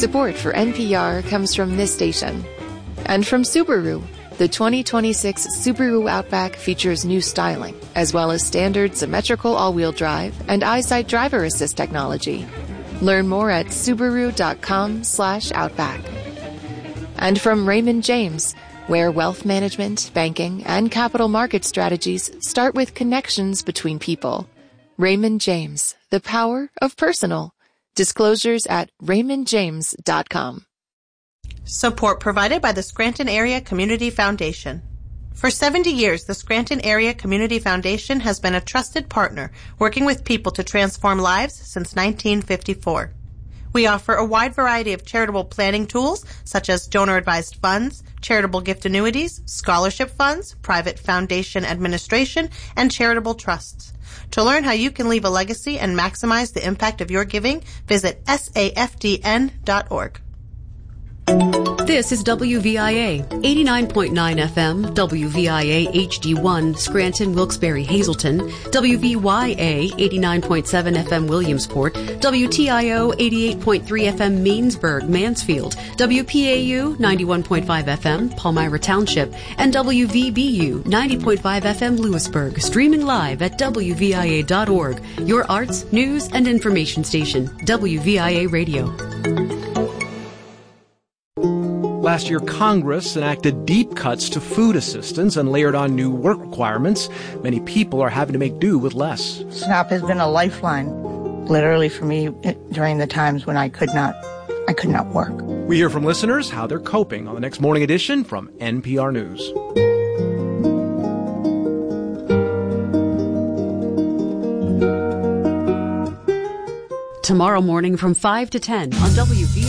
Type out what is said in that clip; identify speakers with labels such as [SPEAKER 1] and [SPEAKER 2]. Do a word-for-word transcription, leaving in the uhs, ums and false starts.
[SPEAKER 1] Support for N P R comes from this station. And from Subaru. The twenty twenty-six Subaru Outback features new styling, as well as standard symmetrical all-wheel drive and EyeSight driver assist technology. Learn more at Subaru.com slash Outback. And from Raymond James, where wealth management, banking, and capital market strategies start with connections between people. Raymond James, the power of personal. Disclosures at raymond james dot com.
[SPEAKER 2] Support provided by the Scranton Area Community Foundation. For seventy years, the Scranton Area Community Foundation has been a trusted partner, working with people to transform lives since nineteen fifty-four. We offer a wide variety of charitable planning tools, such as donor-advised funds, charitable gift annuities, scholarship funds, private foundation administration, and charitable trusts. To learn how you can leave a legacy and maximize the impact of your giving, visit S A F D N dot org.
[SPEAKER 3] This is W V I A, eighty-nine point nine F M, W V I A H D one, Scranton, Wilkes-Barre, Hazleton, W V Y A, eighty-nine point seven F M, Williamsport, W T I O, eighty-eight point three F M, Mainsburg, Mansfield, W P A U, ninety-one point five F M, Palmyra Township, and W V B U, ninety point five F M, Lewisburg, streaming live at W V I A dot org, your arts, news, and information station, W V I A Radio.
[SPEAKER 4] Last year, Congress enacted deep cuts to food assistance and layered on new work requirements. Many people are having to make do with less.
[SPEAKER 5] SNAP has been a lifeline, literally, for me during the times when I could not, I could not work.
[SPEAKER 4] We hear from listeners how they're coping on the next Morning Edition from N P R News.
[SPEAKER 3] Tomorrow morning from five to ten on W V I A.